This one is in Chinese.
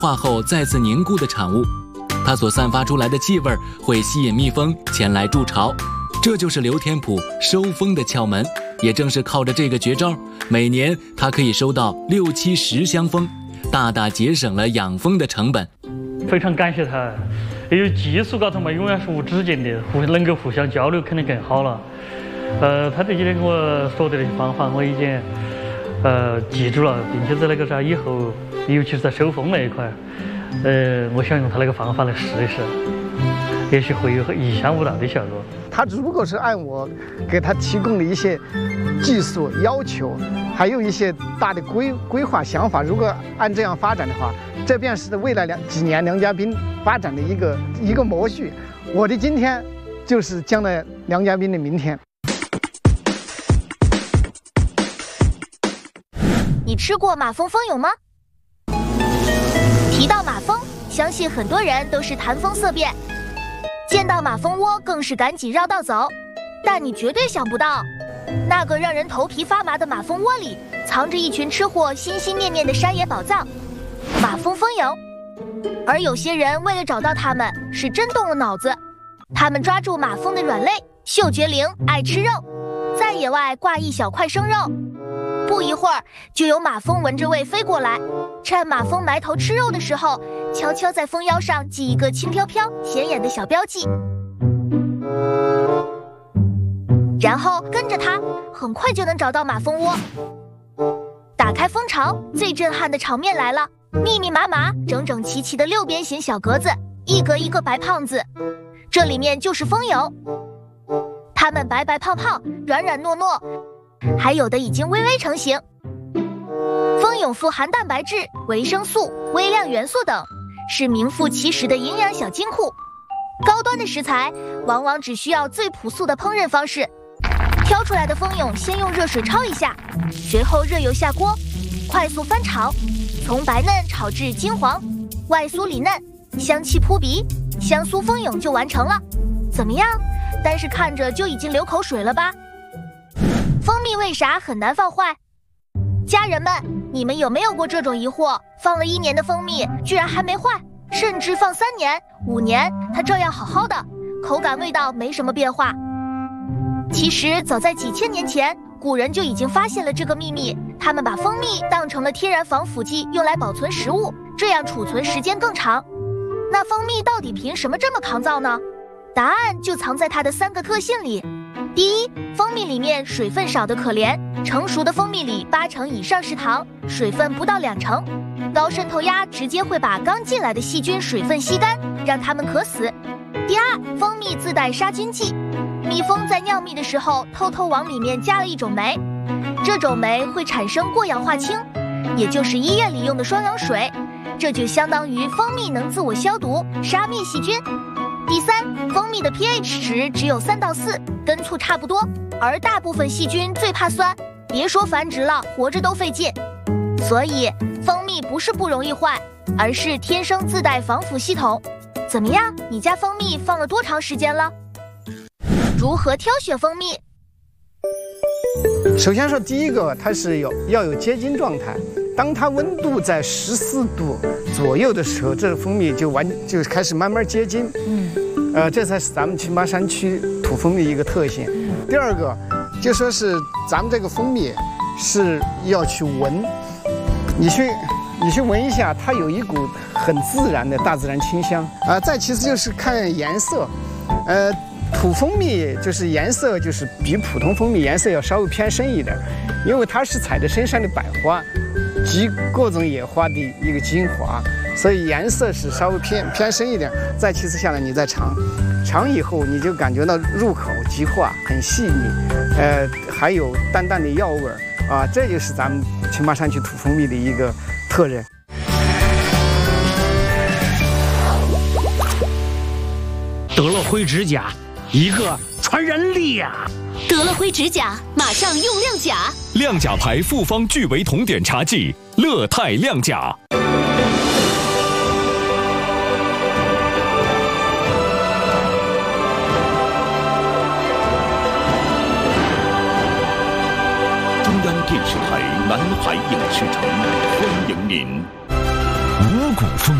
化后再次凝固的产物。它所散发出来的气味会吸引蜜蜂前来筑巢，这就是刘天普收蜂的窍门。也正是靠着这个绝招，每年他可以收到6、7、10箱蜂，大大节省了养蜂的成本。 非常感谢他，因为技术高头嘛，永远是无止境的，能够互相交流肯定更好了。他这几天跟我说的那些方法，我已经记住了，并且在那个啥以后，尤其是在收蜂那一块，我想用他那个方法来试一试，也许会有意想不到的效果。 他如果是按我给他提供的一些技术要求，还有一些大的规划想法，如果按这样发展的话，这便是未来几年梁家斌发展的一个模序。我的今天就是将来梁家斌的明天。 你吃过马蜂蜂蛹吗？提到马蜂，相信很多人都是谈风色变，见到马蜂窝更是赶紧绕道走。但你绝对想不到，那个让人头皮发麻的马蜂窝里，藏着一群吃货心心念念的山野宝藏——马蜂蜂蛹。而有些人为了找到它们，是真动了脑子。他们抓住马蜂的软肋，嗅觉灵，爱吃肉，在野外挂一小块生肉。不一会儿，就有马蜂闻着味飞过来，趁马蜂埋头吃肉的时候，悄悄在蜂腰上系一个轻飘飘、显眼的小标记，然后跟着它，很快就能找到马蜂窝。打开蜂巢，最震撼的场面来了：密密麻麻、整整齐齐的6边形小格子，一格一个白胖子，这里面就是蜂蛹。它们白白胖胖、软软糯糯，还有的已经微微成型。蜂蛹富含蛋白质、维生素、微量元素等，是名副其实的营养小金库。高端的食材往往只需要最朴素的烹饪方式。挑出来的蜂蛹先用热水焯一下，随后热油下锅，快速翻炒，从白嫩炒至金黄，外酥里嫩，香气扑鼻，香酥蜂蛹就完成了。怎么样？但是看着就已经流口水了吧？蜂蜜为啥很难放坏？家人们，你们有没有过这种疑惑？放了1年的蜂蜜居然还没坏，甚至放3年、5年，它照样好好的，口感味道没什么变化。其实早在几千年前，古人就已经发现了这个秘密，他们把蜂蜜当成了天然防腐剂，用来保存食物，这样储存时间更长。那蜂蜜到底凭什么这么抗造呢？答案就藏在它的3个特性里。第一，蜂蜜里面水分少得可怜，成熟的蜂蜜里80%以上是糖，水分不到2成，高渗透压直接会把刚进来的细菌水分吸干，让它们渴死。第二，蜂蜜自带杀菌剂，蜜蜂在酿蜜的时候偷偷往里面加了一种酶，这种酶会产生过氧化氢，也就是医院里用的双氧水，这就相当于蜂蜜能自我消毒，杀灭细菌。第三，蜂蜜的 pH 值只有3到4，跟醋差不多，而大部分细菌最怕酸，别说繁殖了，活着都费劲。所以蜂蜜不是不容易坏，而是天生自带防腐系统。怎么样，你家蜂蜜放了多长时间了？如何挑选蜂蜜？ 首先说，第一个，它是要有结晶状态。当它温度在14度左右的时候，这个蜂蜜就开始慢慢结晶。这才是咱们青巴山区土蜂蜜一个特性。第二个，就说是咱们这个蜂蜜是要去闻，你去闻一下，它有一股很自然的大自然清香啊。再其次就是看颜色，土蜂蜜就是颜色就是比普通蜂蜜颜色要稍微偏深一点，因为它是采的深山的百花及各种野花的一个精华，所以颜色是稍微偏深一点。再其次下来，你再尝以后，你就感觉到入口即化，很细腻，还有淡淡的药味啊，这就是咱们青巴山区土蜂蜜的一个特征。 得了灰指甲，一个传染力呀！ 得了灰指甲，马上用亮甲。 亮甲牌复方聚维酮碘茶剂，乐泰亮甲。